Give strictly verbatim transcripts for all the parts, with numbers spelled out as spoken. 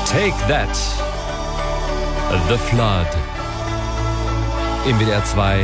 Take That, The Flood, im W D R zwei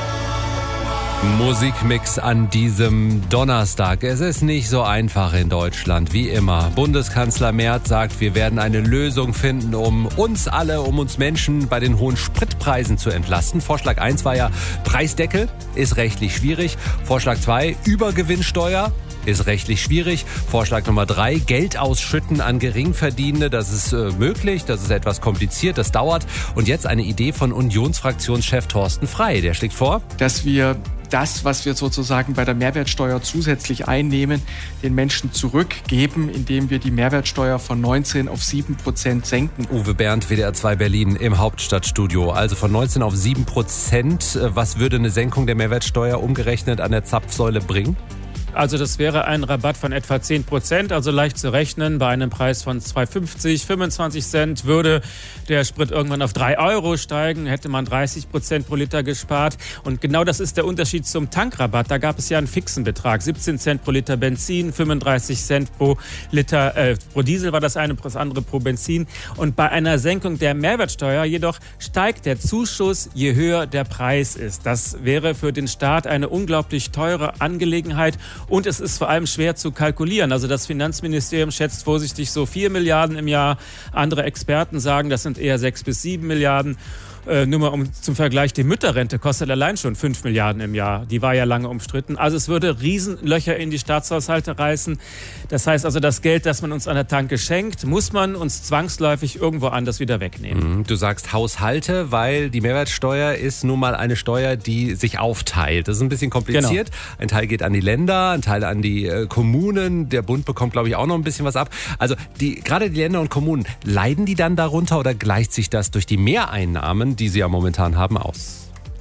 Musikmix an diesem Donnerstag. Es ist nicht so einfach in Deutschland, wie immer. Bundeskanzler Merz sagt, wir werden eine Lösung finden, um uns alle, um uns Menschen bei den hohen Spritpreisen zu entlasten. Vorschlag eins war ja Preisdeckel, ist rechtlich schwierig. Vorschlag zwei, Übergewinnsteuer. Ist rechtlich schwierig. Vorschlag Nummer drei, Geld ausschütten an Geringverdienende. Das ist äh, möglich, das ist etwas kompliziert, das dauert. Und jetzt eine Idee von Unionsfraktionschef Thorsten Frey. Der schlägt vor, dass wir das, was wir sozusagen bei der Mehrwertsteuer zusätzlich einnehmen, den Menschen zurückgeben, indem wir die Mehrwertsteuer von neunzehn auf sieben Prozent senken. Uwe Bernd, W D R zwei Berlin im Hauptstadtstudio. Also von neunzehn auf sieben Prozent. Was würde eine Senkung der Mehrwertsteuer umgerechnet an der Zapfsäule bringen? Also das wäre ein Rabatt von etwa zehn Prozent, also leicht zu rechnen. Bei einem Preis von zwei fünfzig, fünfundzwanzig Cent würde der Sprit irgendwann auf drei Euro steigen, hätte man dreißig Prozent pro Liter gespart. Und genau das ist der Unterschied zum Tankrabatt. Da gab es ja einen fixen Betrag, siebzehn Cent pro Liter Benzin, fünfunddreißig Cent pro Liter, äh, pro Diesel war das eine, das andere pro Benzin. Und bei einer Senkung der Mehrwertsteuer jedoch steigt der Zuschuss, je höher der Preis ist. Das wäre für den Staat eine unglaublich teure Angelegenheit. Und es ist vor allem schwer zu kalkulieren. Also das Finanzministerium schätzt vorsichtig so vier Milliarden im Jahr. Andere Experten sagen, das sind eher sechs bis sieben Milliarden. Äh, nur mal um, zum Vergleich, die Mütterrente kostet allein schon fünf Milliarden im Jahr. Die war ja lange umstritten. Also es würde Riesenlöcher in die Staatshaushalte reißen. Das heißt also, das Geld, das man uns an der Tanke schenkt, muss man uns zwangsläufig irgendwo anders wieder wegnehmen. Du sagst Haushalte, weil die Mehrwertsteuer ist nun mal eine Steuer, die sich aufteilt. Das ist ein bisschen kompliziert. Genau. Ein Teil geht an die Länder, ein Teil an die äh, Kommunen. Der Bund bekommt, glaube ich, auch noch ein bisschen was ab. Also die, gerade die Länder und Kommunen, leiden die dann darunter oder gleicht sich das durch die Mehreinnahmen, die sie ja momentan haben, aus?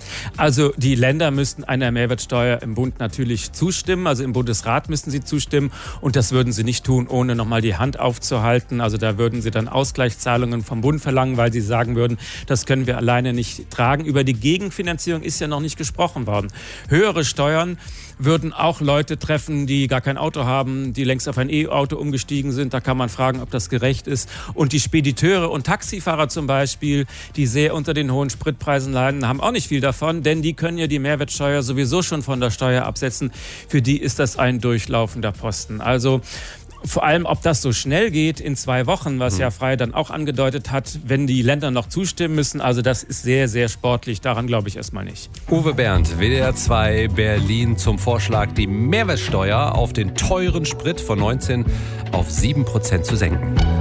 Also die Länder müssten einer Mehrwertsteuer im Bund natürlich zustimmen, also im Bundesrat müssten sie zustimmen und das würden sie nicht tun, ohne nochmal die Hand aufzuhalten. Also da würden sie dann Ausgleichszahlungen vom Bund verlangen, weil sie sagen würden, das können wir alleine nicht tragen. Über die Gegenfinanzierung ist ja noch nicht gesprochen worden. Höhere Steuern würden auch Leute treffen, die gar kein Auto haben, die längst auf ein E-Auto umgestiegen sind. Da kann man fragen, ob das gerecht ist. Und die Spediteure und Taxifahrer zum Beispiel, die sehr unter den hohen Spritpreisen leiden, haben auch nicht viel davon, denn die können ja die Mehrwertsteuer sowieso schon von der Steuer absetzen. Für die ist das ein durchlaufender Posten. Also vor allem, ob das so schnell geht in zwei Wochen, was ja Frey dann auch angedeutet hat, wenn die Länder noch zustimmen müssen. Also das ist sehr, sehr sportlich. Daran glaube ich erstmal nicht. Uwe Bernd, W D R zwei Berlin zum Vorschlag, die Mehrwertsteuer auf den teuren Sprit von neunzehn auf sieben Prozent zu senken.